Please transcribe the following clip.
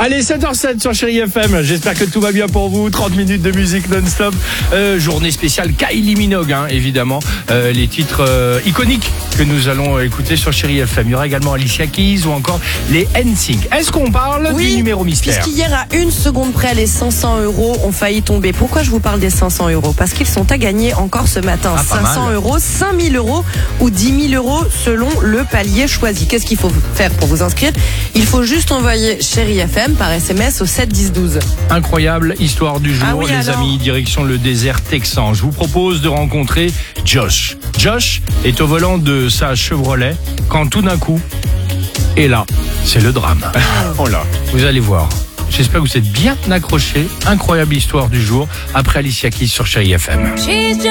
Allez, 7h07 sur Chérie FM. J'espère que tout va bien pour vous. 30 minutes de musique non-stop. Journée spéciale Kylie Minogue, évidemment. Les titres iconiques que nous allons écouter sur Chérie FM. Il y aura également Alicia Keys ou encore les NSYNC. Est-ce qu'on parle du numéro mystère? Puisqu'hier, à une seconde près, les 500 € ont failli tomber. Pourquoi je vous parle des 500 €? Parce qu'ils sont à gagner encore ce matin. 500 €, 5000 € ou 10 000 € selon le palier choisi. Qu'est-ce qu'il faut faire pour vous inscrire? Il faut juste envoyer Chérie FM par SMS au 7 10 12. Incroyable histoire du jour, les amis, direction le désert texan. Je vous propose de rencontrer Josh. Josh est au volant de sa Chevrolet quand tout d'un coup, et là, c'est le drame. Oh là, vous allez voir. J'espère que vous êtes bien accrochés. Incroyable histoire du jour après Alicia Keys sur Chérie FM.